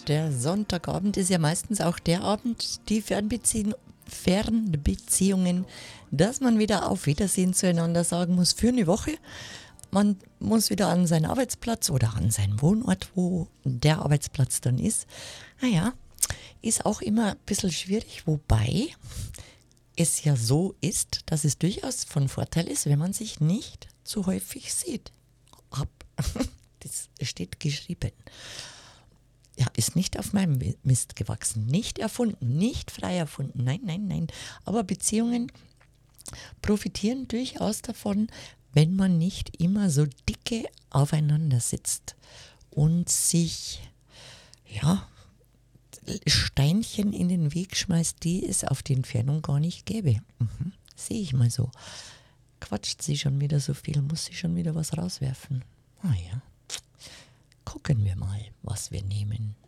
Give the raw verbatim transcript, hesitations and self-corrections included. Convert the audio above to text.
der Sonntagabend ist ja meistens auch der Abend, die Fernbeziehung, Fernbeziehungen, dass man wieder auf Wiedersehen zueinander sagen muss für eine Woche. Man muss wieder an seinen Arbeitsplatz oder an seinen Wohnort, wo der Arbeitsplatz dann ist. Naja, ist auch immer ein bisschen schwierig, wobei es ja so ist, dass es durchaus von Vorteil ist, wenn man sich nicht zu häufig sieht. Ab. Das steht geschrieben. Ja, ist nicht auf meinem Mist gewachsen, nicht erfunden, nicht frei erfunden, nein, nein, nein. Aber Beziehungen profitieren durchaus davon, wenn man nicht immer so dicke aufeinander sitzt und sich, ja, Steinchen in den Weg schmeißt, die es auf die Entfernung gar nicht gäbe. Mhm. Sehe ich mal so. Quatscht sie schon wieder so viel, muss sie schon wieder was rauswerfen. Ah ja. Gucken wir mal, was wir nehmen.